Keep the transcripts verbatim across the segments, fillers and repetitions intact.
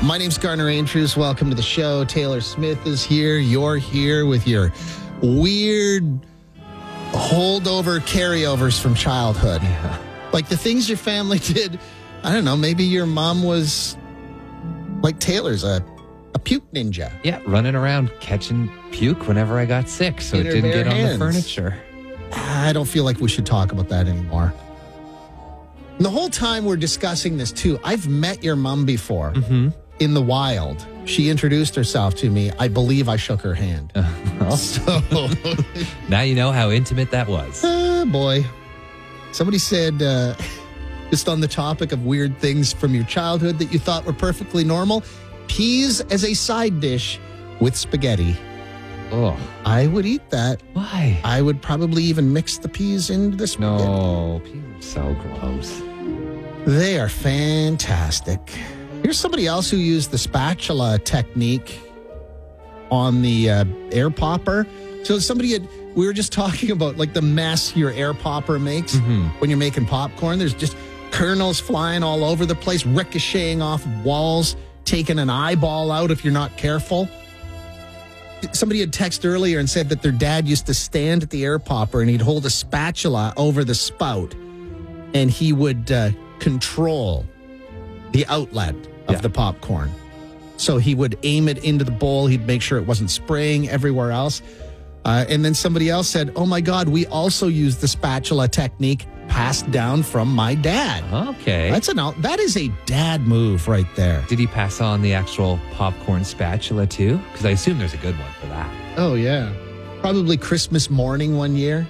My name's Garner Andrews. Welcome to the show. Taylor Smith is here. You're here with your weird holdover carryovers from childhood. Yeah. Like the things your family did. I don't know. Maybe your mom was like Taylor's, a, a puke ninja. Yeah, running around catching puke whenever I got sick so In it her didn't bare get on hands. the furniture. I don't feel like we should talk about that anymore. And the whole time we're discussing this, too, I've met your mom before Mm-hmm. in the wild. She introduced herself to me. I believe I shook her hand. Well, So, now you know how intimate that was. oh, boy. Somebody said, uh, just on the topic of weird things from your childhood that you thought were perfectly normal, peas as a side dish with spaghetti. Oh, I would eat that. why? I would probably even mix the peas into the spaghetti. No, peas are so gross. They are fantastic. Here's somebody else who used the spatula technique on the uh, air popper. So somebody had, we were just talking about like the mess your air popper makes Mhm. when you're making popcorn. There's just kernels flying all over the place, ricocheting off walls, taking an eyeball out if you're not careful. Somebody had texted earlier and said that their dad used to stand at the air popper and he'd hold a spatula over the spout and he would uh, control the outlet of Yeah. the popcorn. So he would aim it into the bowl. He'd make sure it wasn't spraying everywhere else. Uh, and then somebody else said, oh my God, we also use the spatula technique passed down from my dad. Okay. That's an out- that is a dad move right there. Did he pass on the actual popcorn spatula too? Because I assume there's a good one for that. Oh, yeah. Probably Christmas morning one year.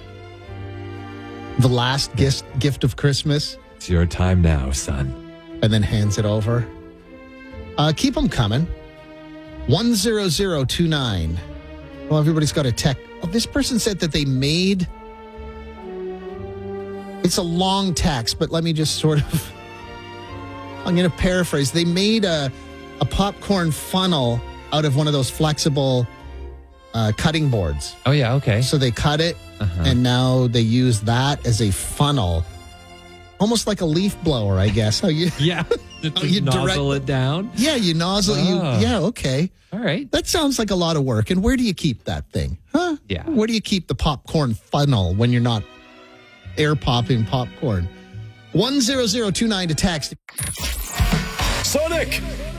The last gift, gift of Christmas. It's your time now, son. And then hands it over. Uh, keep them coming. one zero zero two nine. Well, everybody's got a tech. Oh, this person said that they made. It's a long text, but let me just sort of. I'm going to paraphrase. They made a, a popcorn funnel out of one of those flexible uh, cutting boards. Oh, yeah, okay. So they cut it, Uh-huh. and now they use that as a funnel. Almost like a leaf blower, I guess. How you. Yeah. Just Oh, you nozzle direct- it down. Yeah, you nozzle. Oh. You yeah, okay. All right. That sounds like a lot of work. And where do you keep that thing? Huh? Yeah. Where do you keep the popcorn funnel when you're not air popping popcorn? one zero zero two nine to text. Sonic,